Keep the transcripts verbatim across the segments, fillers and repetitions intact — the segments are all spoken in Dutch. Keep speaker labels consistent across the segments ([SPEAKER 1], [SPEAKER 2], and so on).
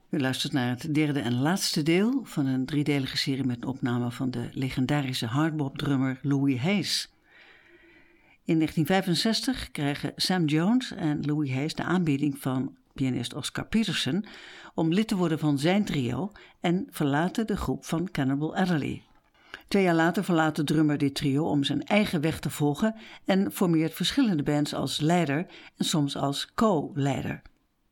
[SPEAKER 1] U luistert naar het derde en laatste deel van een driedelige serie met een opname van de legendarische hardbop-drummer Louis Hayes. In negentien vijfenzestig krijgen Sam Jones en Louis Hayes de aanbieding van pianist Oscar Peterson om lid te worden van zijn trio en verlaten de groep van Cannonball Adderley. Twee jaar later verlaat de drummer dit trio om zijn eigen weg te volgen en formeert verschillende bands als leider en soms als co-leider.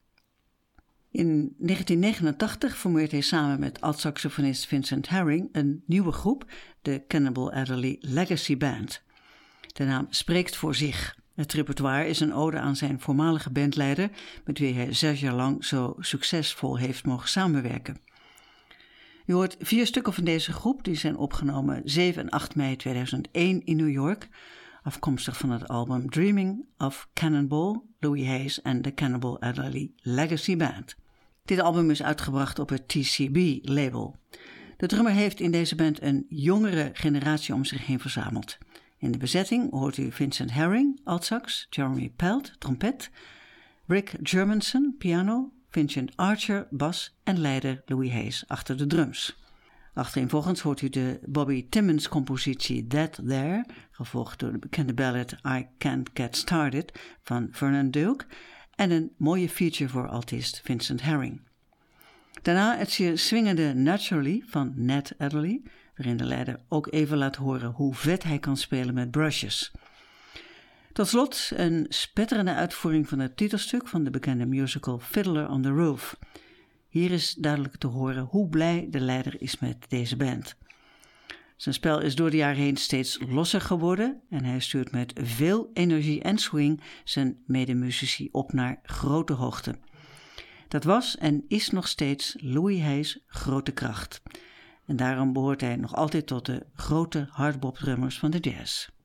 [SPEAKER 1] In negentien negenentachtig formeert hij samen met alt-saxofonist Vincent Herring een nieuwe groep, de Cannonball Adderley Legacy Band. De naam spreekt voor zich. Het repertoire is een ode aan zijn voormalige bandleider, met wie hij zes jaar lang zo succesvol heeft mogen samenwerken. U hoort vier stukken van deze groep, die zijn opgenomen zeven en acht mei tweeduizend één in New York, afkomstig van het album Dreaming of Cannonball, Louis Hayes en de Cannonball Adderley Legacy Band. Dit album is uitgebracht op het T C B-label. De drummer heeft in deze band een jongere generatie om zich heen verzameld. In de bezetting hoort u Vincent Herring, altsax, Jeremy Pelt, trompet, Rick Germanson, piano, Vincent Archer, bas en leider Louis Hayes achter de drums. Achtereenvolgens hoort u de Bobby Timmons compositie That There, gevolgd door de bekende ballad I Can't Get Started van Vernon Duke en een mooie feature voor altist Vincent Herring. Daarna het zeer swingende Naturally van Ned Adderley, waarin de leider ook even laat horen hoe vet hij kan spelen met brushes. Tot slot een spetterende uitvoering van het titelstuk van de bekende musical Fiddler on the Roof. Hier is duidelijk te horen hoe blij de leider is met deze band. Zijn spel is door de jaren heen steeds losser geworden en hij stuurt met veel energie en swing zijn medemuzici op naar grote hoogte. Dat was en is nog steeds Louis Hayes' grote kracht. En daarom behoort hij nog altijd tot de grote hardbop drummers van de jazz.